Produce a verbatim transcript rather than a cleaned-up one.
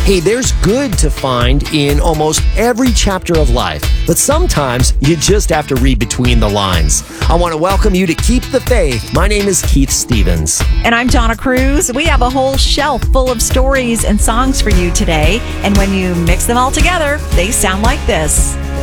Hey, there's good to find in almost every chapter of life, but sometimes you just have to read between the lines. I want to welcome you to Keep the Faith. My name is Keith Stevens. And I'm Donna Cruz. We have a whole shelf full of stories and songs for you today. And when you mix them all together, they sound like this.